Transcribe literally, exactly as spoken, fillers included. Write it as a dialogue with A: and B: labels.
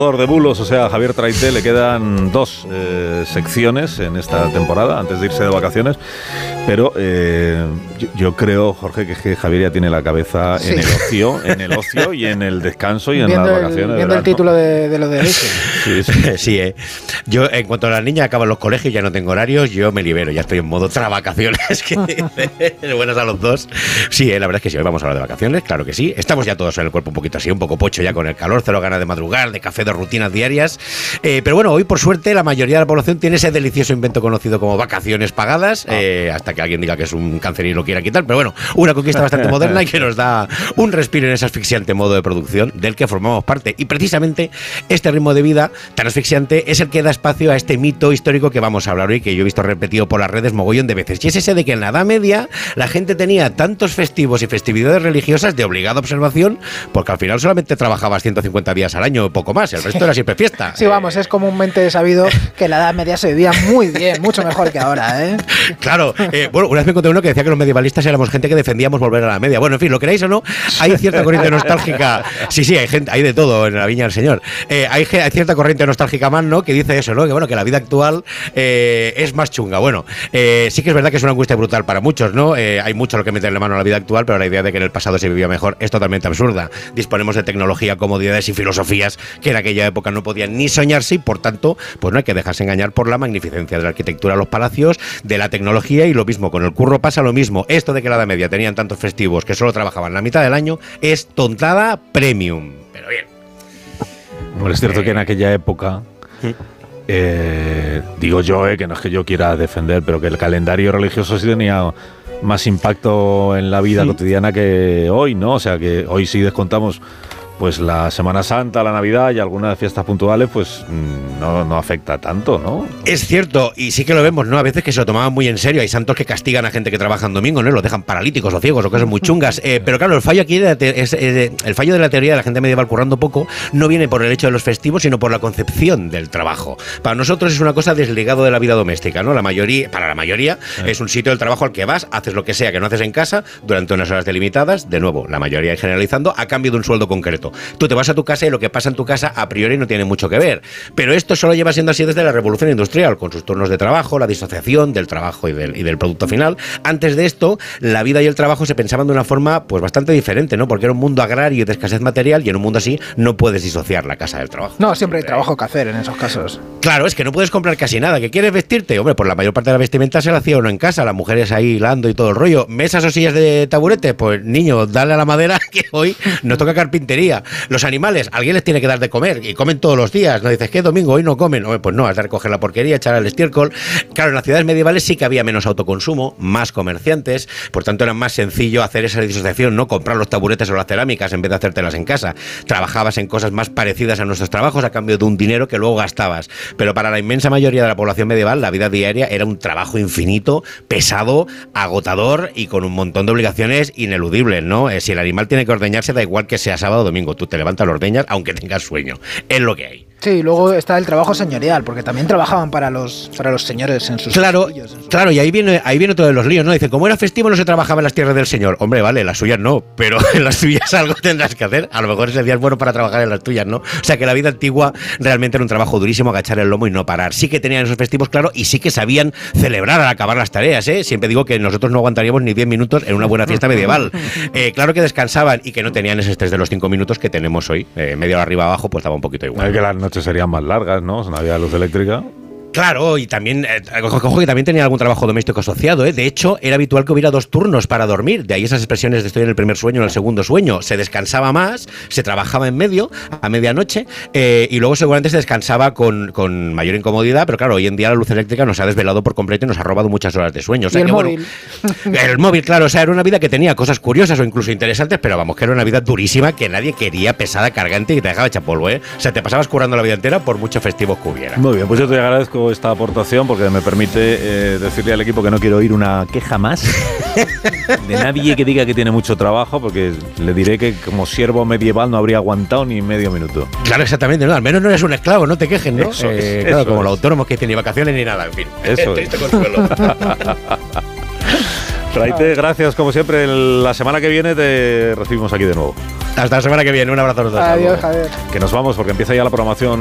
A: De bulos, o sea, a Javier Traité le quedan dos eh, secciones en esta temporada antes de irse de vacaciones, pero eh, yo, yo creo, Jorge, que, es que Javier ya tiene la cabeza sí. en el ocio, en el ocio y en el descanso y en
B: viendo
A: las vacaciones.
B: El, viendo el título de, de lo de Alicia.
C: Sí, sí. sí eh. Yo, en cuanto a las niñas acaban los colegios, ya no tengo horarios, yo me libero, ya estoy en modo travacaciones. Que buenas a los dos. Sí, eh, la verdad es que sí, hoy vamos a hablar de vacaciones, claro que sí. Estamos ya todos en el cuerpo un poquito así, un poco pocho ya con el calor, cero ganas de madrugar, de café, de rutinas diarias, eh, pero bueno, hoy por suerte la mayoría de la población tiene ese delicioso invento conocido como vacaciones pagadas, eh, hasta que alguien diga que es un cáncer y lo quiera quitar, pero bueno, una conquista bastante moderna y que nos da un respiro en ese asfixiante modo de producción del que formamos parte, y precisamente este ritmo de vida tan asfixiante es el que da espacio a este mito histórico que vamos a hablar hoy, que yo he visto repetido por las redes mogollón de veces, y es ese de que en la Edad Media la gente tenía tantos festivos y festividades religiosas de obligada observación, porque al final solamente trabajabas ciento cincuenta días al año o poco más, el resto era siempre fiesta.
B: Sí, vamos, es comúnmente sabido que en la Edad Media se vivía muy bien, mucho mejor que ahora, ¿eh?
C: Claro, eh, bueno, una vez me encontré uno que decía que los medievalistas éramos gente que defendíamos volver a la media. Bueno, en fin, lo queréis o no, hay cierta corriente nostálgica. Sí, sí, hay gente, hay de todo en la viña del Señor. Eh, hay, hay cierta corriente nostálgica más, ¿no? Que dice eso, ¿no? Que bueno, que la vida actual eh, es más chunga. Bueno, eh, sí que es verdad que es una angustia brutal para muchos, ¿no? Eh, hay mucho a lo que meterle mano a la vida actual, pero la idea de que en el pasado se vivía mejor es totalmente absurda. Disponemos de tecnología, comodidades y filosofías que en aquella época no podían ni soñarse, y por tanto, pues no hay que dejarse engañar por la magnificencia de la arquitectura de los palacios, de la tecnología, y lo mismo con el curro pasa lo mismo. Esto de que la Edad Media tenían tantos festivos que solo trabajaban la mitad del año es tontada premium. Pero bien.
A: Bueno, es cierto eh, que en aquella época, ¿sí? eh, digo yo, eh, que no es que yo quiera defender, pero que el calendario religioso sí tenía más impacto en la vida sí. cotidiana que hoy, ¿no? O sea, que hoy sí descontamos pues la Semana Santa, la Navidad y algunas fiestas puntuales, pues no, no afecta tanto, ¿no?
C: Es cierto, y sí que lo vemos, ¿no? A veces que se lo tomaban muy en serio. Hay santos que castigan a gente que trabaja en domingo, ¿no? Los dejan paralíticos o ciegos o cosas muy chungas. Eh, pero claro, el fallo aquí de te- es, eh, el fallo de la teoría de la gente medieval currando poco no viene por el hecho de los festivos, sino por la concepción del trabajo. Para nosotros es una cosa desligado de la vida doméstica, ¿no? La mayoría, para la mayoría, sí. es un sitio del trabajo al que vas, haces lo que sea que no haces en casa durante unas horas delimitadas, de nuevo, la mayoría generalizando, a cambio de un sueldo concreto. Tú te vas a tu casa y lo que pasa en tu casa a priori no tiene mucho que ver. Pero esto solo lleva siendo así desde la Revolución Industrial, con sus turnos de trabajo, la disociación del trabajo y del, y del producto final. Antes de esto, la vida y el trabajo se pensaban de una forma pues bastante diferente, ¿no? Porque era un mundo agrario y de escasez material, y en un mundo así no puedes disociar la casa del trabajo.
B: No, siempre hay trabajo que hacer en esos casos.
C: Claro, es que no puedes comprar casi nada. ¿Que quieres vestirte? Hombre, pues la mayor parte de la vestimenta se la hacía uno en casa, las mujeres ahí hilando y todo el rollo. ¿Mesas o sillas de taburete? Pues niño, dale a la madera que hoy nos toca carpintería. Los animales, alguien les tiene que dar de comer y comen todos los días. No dices, ¿qué domingo? Hoy no comen. Hombre, pues no, has de recoger la porquería, echar al estiércol. Claro, en las ciudades medievales sí que había menos autoconsumo, más comerciantes, por tanto era más sencillo hacer esa disociación, ¿no? Comprar los taburetes o las cerámicas en vez de hacértelas en casa. Trabajabas en cosas más parecidas a nuestros trabajos a cambio de un dinero que luego gastabas. Pero para la inmensa mayoría de la población medieval, la vida diaria era un trabajo infinito, pesado, agotador y con un montón de obligaciones ineludibles, ¿no? Eh, si el animal tiene que ordeñarse, da igual que sea sábado o domingo, tú te levantas, lo ordeñas, aunque tengas sueño. Es lo que hay.
B: Sí, luego está el trabajo señorial, porque también trabajaban para los para los señores en sus
C: Claro,
B: castillos, en sus...
C: claro, y ahí viene ahí viene todo de los líos, ¿no? Dice, como era festivo no se trabajaba en las tierras del señor. Hombre, vale, las suyas no, pero en las tuyas algo tendrás que hacer. A lo mejor ese día es bueno para trabajar en las tuyas, ¿no? O sea, que la vida antigua realmente era un trabajo durísimo, agachar el lomo y no parar. Sí que tenían esos festivos, claro, y sí que sabían celebrar al acabar las tareas, ¿eh? Siempre digo que nosotros no aguantaríamos ni diez minutos en una buena fiesta medieval. Eh, claro que descansaban y que no tenían ese estrés de los cinco minutos que tenemos hoy. Eh, media hora arriba abajo, pues estaba un poquito igual.
A: Es que las noches serían más largas, ¿no? No había luz eléctrica.
C: Claro, y también, eh, cojo que también tenía algún trabajo doméstico asociado, ¿eh? De hecho, era habitual que hubiera dos turnos para dormir, de ahí esas expresiones de estoy en el primer sueño o en el segundo sueño. Se descansaba más, se trabajaba en medio, a medianoche, eh, y luego seguramente se descansaba con, con mayor incomodidad, pero claro, hoy en día la luz eléctrica nos ha desvelado por completo y nos ha robado muchas horas de sueño. O sea,
B: y el
C: que,
B: móvil.
C: Bueno, el móvil, claro, o sea, era una vida que tenía cosas curiosas o incluso interesantes, pero vamos, que era una vida durísima que nadie quería, pesada, cargante y que te dejaba hecha polvo, ¿eh? O sea, te pasabas currando la vida entera por muchos festivos que hubiera.
A: Muy bien, pues yo te agradezco esta aportación, porque me permite eh, decirle al equipo que no quiero oír una queja más de nadie que diga que tiene mucho trabajo, porque le diré que como siervo medieval no habría aguantado ni medio minuto.
C: Claro, exactamente, ¿no? Al menos no eres un esclavo, no te quejes, ¿no?
A: Eso
C: eh,
A: es,
C: claro,
A: eso
C: como
A: es.
C: los autónomos que dicen ni vacaciones ni nada, en fin.
A: Eso
C: Triste
A: es.
C: consuelo.
A: Traité, gracias como siempre. La semana que viene te recibimos aquí de nuevo.
C: Hasta la semana que viene. Un abrazo a los dos.
B: Adiós, Javier.
A: Que nos vamos porque empieza ya la programación